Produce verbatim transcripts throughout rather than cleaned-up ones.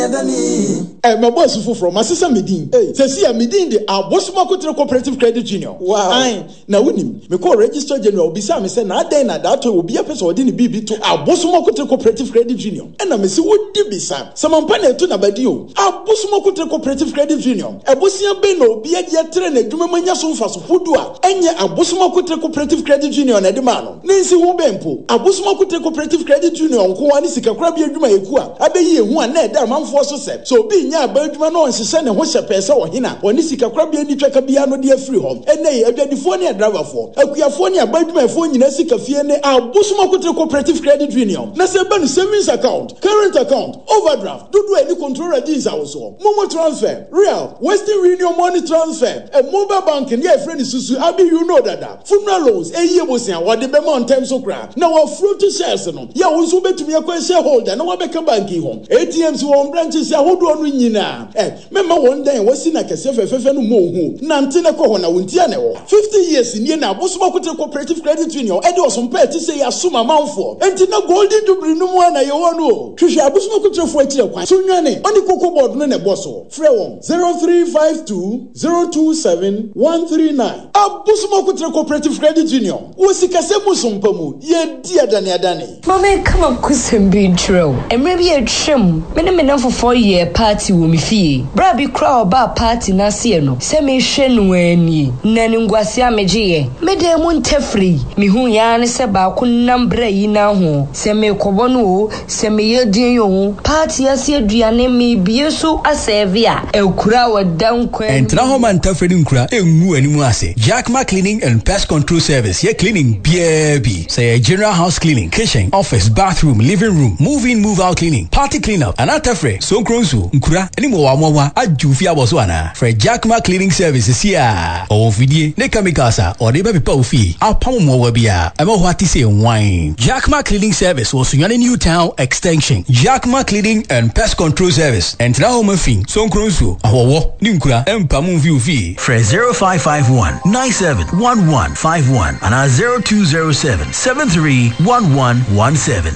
Eh, my boss is from my sister Medin. Hey, say see Medin the Abosumako Cooperative Credit Union. Wow. Aye. Now with him, me call Register General. Bisa me say na day na that will be a person who didn't be to Abosumako Cooperative Credit Union. And I me say what did bisa? Some company to na badio. Abosumako Cooperative Credit Union. Abosia beno be a dia train e duma manya so fa so hodua. Enye Abosumako Cooperative Credit Union e de mano. Nensi wo bempo. Abosumako Cooperative Credit Union ko ani sika kra bi adwuma ekua. Abeyi ehu an na da manfo so se. So bi nya abadwuma no nsese ne ho hyepese wo hina. Oni sika kra bi ani twaka bia no de afiri hom. Ene adwadifo ne driver fo. Akuafo ne abadwuma efo nyina sika fie ne Abosumako Cooperative Credit Union. Na se ba no savings account, current account, overdraft, do do any control register also. Momo transfer, real, Western Union money transfer, a mobile banking, yeah, friend Susu, Abi, you know that. Funeral loans, a year was what the Bema on time so crack. Now our fruit to shares, no. Yeah, also bet to me a shareholder, no one back a banking home. A T Ms who branches, I would on win now. Eh, remember one day was in a cassette for Fefan Mo, Nantina Kohona, Wintiano. Fifty years in Yena, Abosumako Cooperative Credit Union, and was on pay to say assume amount for. And Tina Goldie to bring no one, I know. Trisha Abosumako for a year, Sunyane, only Coco board, no bosso. Frewon, zero three five two zero two seven one three nine. Abosumako Cooperative Credit Union. Was it Casemusum, ye dear Dania Dani. Mamma, come up, Cousin being true. And maybe a trim, minimum for four year party will me fee. Brabby crow bar party nasiano. Semi shen when ye, Nanunguasia meji. Medemon tefree, me who yan seba kunambre yina ho. Semi kobonu, semi yedion, party as ye diane me bieso a sevia. El kura down quen. And Trahoman Tafredin Kra, a mu animase. Jackma Cleaning and Pest Control Service, ye cleaning B A B. Say a general house cleaning, kitchen, office, bathroom, living room, move in, move out cleaning, party cleanup, and atafre, so kronsu, nkura, any more wawa, a jufia waswana. For Jackma Cleaning Services here. Or Vidi, Nekamikasa, or the baby Pofi, our Pomo Wabia, and what to say wine. Jackma Cleaning Service was Sunyan New Town Extension. Jackma Cleaning and Pest Control Service. And Trauma Fin, so kronsu, our war, Ninkura, and Pamu View fee. For zero five five one nine seven one one five one and our zero two zero seven seven three one one one seven.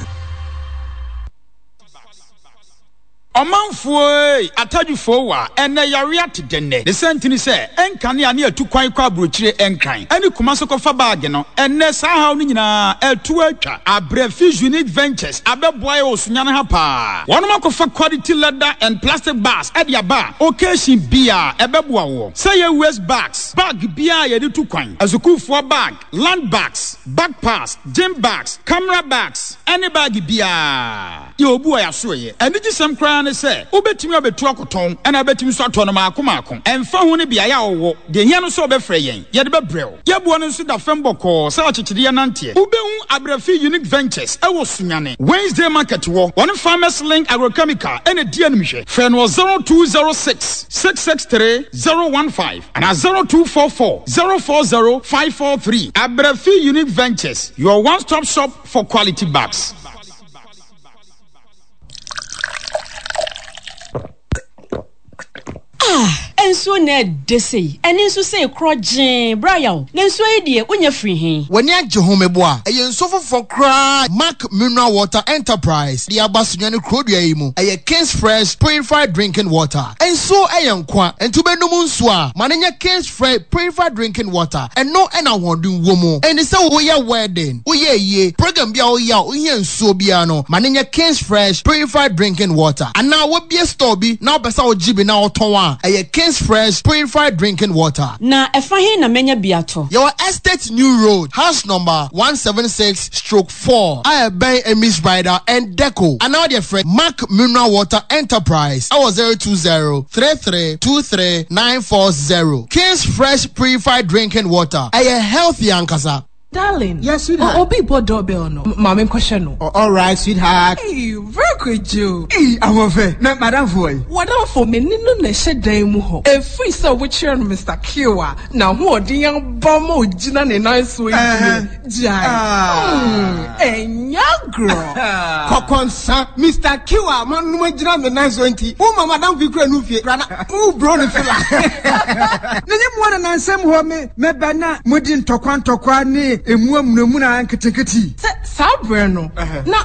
Omanfo atadufo wa ene yarea tidenne the sentini say enkane ane atu kwan kwa brochire enkran ene kuma so kofa bag no ene sa haw ni nyina atu atwa Abrefi Unique Ventures abeboy osunyane ha pa wono makofa quality leather and plastic bags e dia ba occasion bia ebeboa wo say ye waste bags bag bia ye de tu kwan azukufo bag land bags bag pass gym bags camera bags any bag bia ye obu ya so ye ene gisem kran say obetimi obetu akoton and abetimi so ato no maako maako emfa ho ne bia ya wo de hia no so obefre yen ye de bebrel ye bo no so da femboko sa achichide ye nante obehu Abrefi Unique Ventures e wo sunyane Wednesday market wo one Farmers Link Agrochemical ene die anumhwe fe no zero two zero six six six three zero one five and zero two four four zero four zero five four three. Abrefi Unique Ventures, your one-stop shop for quality bags. Ah, enso na desi. Enso say krojin, Brian. Nenso e die unya free hin. Wani agye homebo a, eye nso fofo kra Mark Mineral Water Enterprise. Di abasunyane krodua yi mu. Eye King's Fresh Purified Drinking Water. Enso eye nkwa, entubenu mu nso a, manenya King's Fresh Purified Drinking Water. Eno ena hodun wo mu. Eni se wo ye wedding, wo ye ye, program bia wo ya, wo ye nso bia no, manenya King's Fresh Purified Drinking Water. Ana wo bia store bi, na obesa wo jibi na oton a. Eye King's Fresh Purified Drinking Water. Na efa hin na menya biato. Your Estate New Road, house number one seventy-six stroke four. I bay Emis Rider and Deco. And now dear friend Mark Mineral Water Enterprise. Our zero two zero three three two three nine four zero. King's Fresh Purified Drinking Water. Eye healthy ankasa. Darling. Yes, sweetheart. Obi bo doorbell no. Mama question no. Oh, all right, sweetheart. Hey, very good you. Hey, I'm over. Na madam boy. What am for me ni no na shedan mu ho. E free so we cheer Mister Kiwa. Na ho odin yan bom ogina ne nice way. Jai. Ah. Enya girl. Kokonsa Mister Kiwa man no ogina me nice way nti. Wo mama madam fi kura no fie. Brana. Wo bro no fila. Na ye mo na nsem ho me me bana modi ntokwa ntokwa ni emu amunemu na nketeketi. Sa sa brano. Na